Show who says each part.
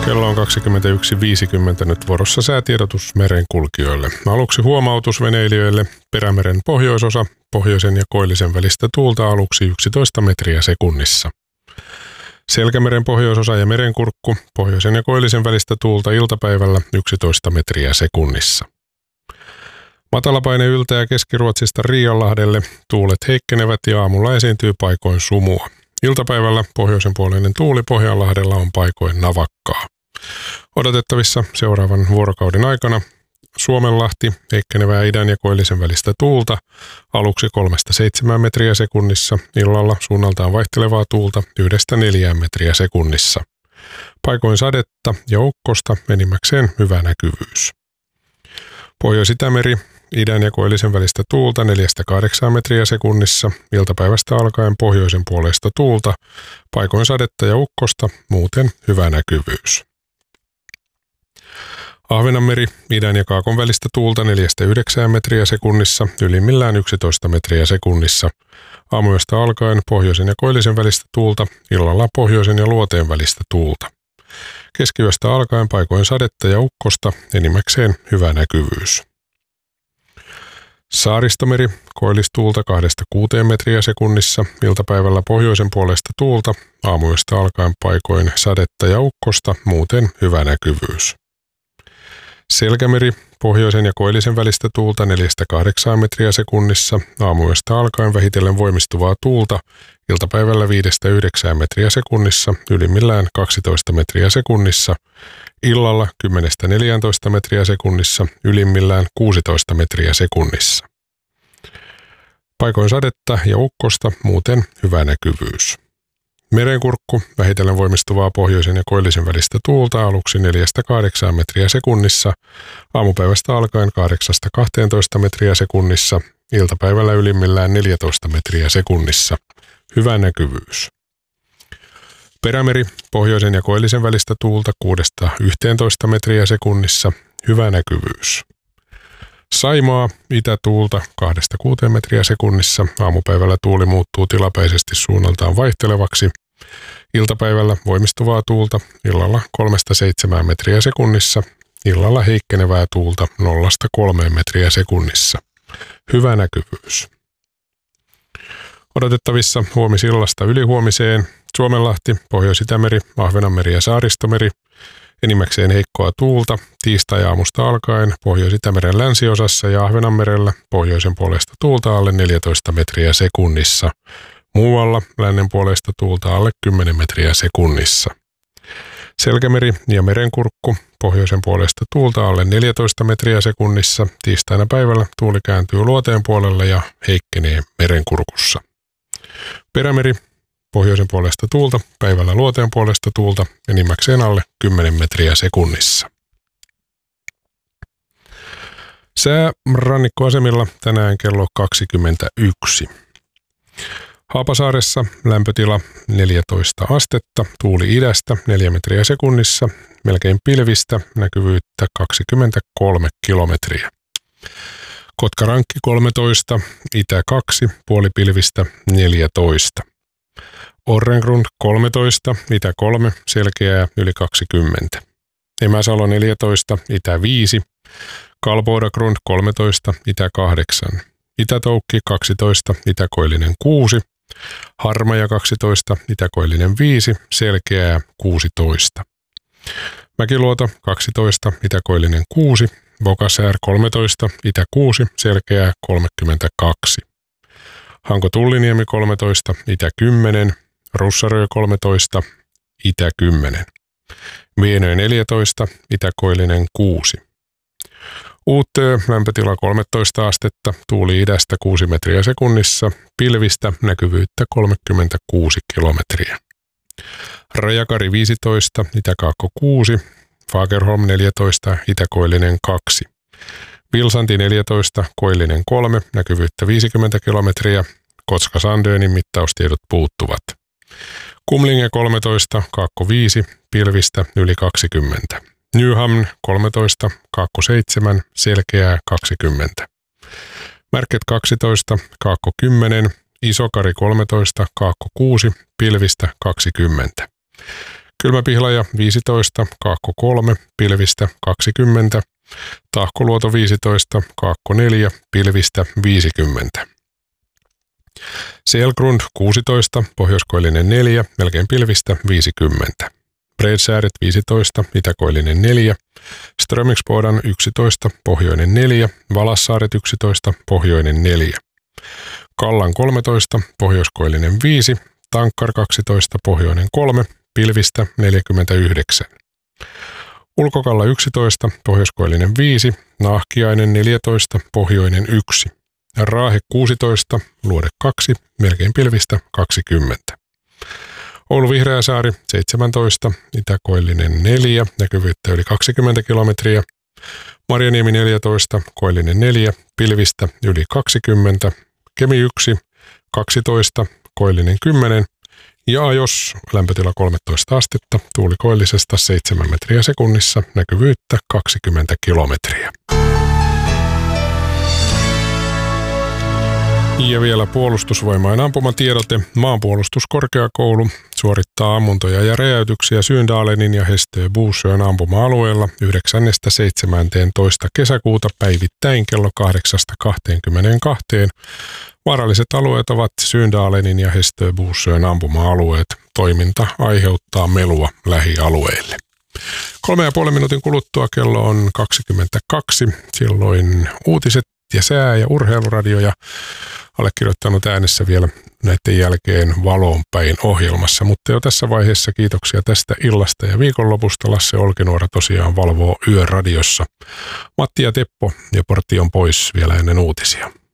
Speaker 1: Kello on 21.50 nyt vuorossa säätiedotus merenkulkijoille. Aluksi huomautus veneilijöille. Perämeren pohjoisosa, pohjoisen ja koillisen välistä tuulta aluksi 11 metriä sekunnissa. Selkämeren pohjoisosa ja merenkurkku, pohjoisen ja koillisen välistä tuulta iltapäivällä 11 metriä sekunnissa. Matalapaine yltää Keski-Ruotsista Riianlahdelle. Tuulet heikkenevät ja aamulla esiintyy paikoin sumua. Iltapäivällä pohjoisen puoleinen tuuli Pohjanlahdella on paikoin navakkaa. Odotettavissa seuraavan vuorokauden aikana Suomenlahti, heikkenevää idän ja koillisen välistä tuulta, aluksi 3-7 metriä sekunnissa, illalla suunnaltaan vaihtelevaa tuulta 1-4 metriä sekunnissa. Paikoin sadetta ja ukkosta, enimmäkseen hyvä näkyvyys. Pohjois-Itämeri, idän ja koillisen välistä tuulta 4-8 metriä sekunnissa, iltapäivästä alkaen pohjoisen puoleista tuulta, paikoin sadetta ja ukkosta, muuten hyvä näkyvyys. Ahvenanmeri, idän ja kaakon välistä tuulta 4-9 metriä sekunnissa, ylimmillään 11 metriä sekunnissa. Aamuyöstä alkaen pohjoisen ja koillisen välistä tuulta, illalla pohjoisen ja luoteen välistä tuulta. Keskiyöstä alkaen paikoin sadetta ja ukkosta, enimmäkseen hyvä näkyvyys. Saaristomeri, koillistuulta 2-6 metriä sekunnissa, iltapäivällä pohjoisen puolesta tuulta, aamuyöstä alkaen paikoin sadetta ja ukkosta, muuten hyvä näkyvyys. Selkämeri, pohjoisen ja koillisen välistä tuulta 4-8 metriä sekunnissa, aamuyöstä alkaen vähitellen voimistuvaa tuulta, iltapäivällä 5-9 metriä sekunnissa, ylimmillään 12 metriä sekunnissa, illalla 10-14 metriä sekunnissa, ylimmillään 16 metriä sekunnissa. Paikoin sadetta ja ukkosta, muuten hyvä näkyvyys. Merenkurkku, vähitellen voimistuvaa pohjoisen ja koillisen välistä tuulta aluksi 4-8 metriä sekunnissa, aamupäivästä alkaen 8-12 metriä sekunnissa, iltapäivällä ylimmillään 14 metriä sekunnissa. Hyvä näkyvyys. Perämeri, pohjoisen ja koillisen välistä tuulta 6-11 metriä sekunnissa. Hyvä näkyvyys. Saimaa, itätuulta 2-6 metriä sekunnissa. Aamupäivällä tuuli muuttuu tilapäisesti suunnaltaan vaihtelevaksi. Iltapäivällä voimistuvaa tuulta, illalla 3-7 metriä sekunnissa. Illalla heikkenevää tuulta 0-3 metriä sekunnissa. Hyvä näkyvyys. Odotettavissa huomisillasta ylihuomiseen Suomenlahti, Pohjois-Itämeri, Ahvenanmeri ja Saaristomeri. Enimmäkseen heikkoa tuulta tiistai-aamusta alkaen Pohjois-Itämeren länsiosassa ja Ahvenanmerellä pohjoisen puolesta tuulta alle 14 metriä sekunnissa. Muualla lännen puolesta tuulta alle 10 metriä sekunnissa. Selkämeri ja merenkurkku, pohjoisen puolesta tuulta alle 14 metriä sekunnissa. Tiistaina päivällä tuuli kääntyy luoteen puolelle ja heikkenee merenkurkussa. Perämeri, pohjoisen puolesta tuulta, päivällä luoteen puolesta tuulta, enimmäkseen alle 10 metriä sekunnissa. Sää rannikkoasemilla tänään kello 21. Haapasaaressa lämpötila 14 astetta, tuuli idästä 4 metriä sekunnissa, melkein pilvistä, näkyvyyttä 23 kilometriä. Kotkarankki 13, itä 2, puolipilvistä 14. Orrengrund 13, itä 3, selkeää yli 20. Emäsalo 14, itä 5. Kalbodagrund 13, itä 8. Itätoukki 12, itäkoillinen 6. Harmaja 12, itäkoillinen 5, selkeää 16. Mäkiluoto 12, itäkoillinen 6. Bokasäär 13, itä 6, selkeää 32. Hanko Tulliniemi 13, itä 10. Russarö 13, itä 10. Vienöö 14, itäkoillinen 6. Uuttöö, lämpötila 13 astetta, tuuli idästä 6 metriä sekunnissa, pilvistä, näkyvyyttä 36 kilometriä. Rajakari 15, itäkaakko 6, Fagerholm 14, itäkoillinen 2. Vilsanti 14, koillinen 3, näkyvyyttä 50 kilometriä, Kotka-Sandönin mittaustiedot puuttuvat. Kumlinge 13, kaakko 5, pilvistä yli 20. Nyhamn 13, kaakko 7, selkeää 20. Märket 12, kaakko 10, Isokari 13, kaakko 6, pilvistä 20. Kylmäpihlaja 15, Kaakko 3, pilvistä 20. Tahkoluoto 15, Kaakko 4, pilvistä 50. Selgrund 16, pohjoiskoillinen 4, melkein pilvistä 50. Bredsääret 15, itäkoillinen 4, Strömingsbodan 11, pohjoinen 4, Valassaaret 11, pohjoinen 4. Kallan 13, pohjoiskoillinen 5, Tankkar 12, pohjoinen 3, pilvistä 49. Ulkokalla 11, pohjoiskoillinen 5, Nahkiainen 14, pohjoinen 1. Raahe 16, Luode 2, melkein pilvistä 20. Oulu Vihreäsaari 17, itäkoillinen 4, näkyvyyttä yli 20 kilometriä. Marjaniemi 14, koillinen 4, pilvistä yli 20. Kemi 1, 12, koillinen 10. Ja Ajos lämpötila 13 astetta, tuuli koillisesta 7 metriä sekunnissa, näkyvyyttä 20 kilometriä. Ja vielä puolustusvoimain ampumatiedote. Maanpuolustuskorkeakoulu suorittaa ammuntoja ja räjäytyksiä Syndalenin ja Hestö-Buusön ampuma-alueella 9.–17. kesäkuuta päivittäin kello 8–22. Vaaralliset alueet ovat Syndalenin ja Hestö-Buusön ampuma-alueet. Toiminta aiheuttaa melua lähialueille. 3,5 minuutin kuluttua kello on 22. Silloin uutiset ja sää- ja urheiluradio ja allekirjoittanut äänessä vielä näiden jälkeen Valoon päin -ohjelmassa. Mutta jo tässä vaiheessa kiitoksia tästä illasta ja viikonlopusta. Lasse Olkinuora tosiaan valvoo Yöradiossa. Matti ja Teppo ja Portti on pois vielä ennen uutisia.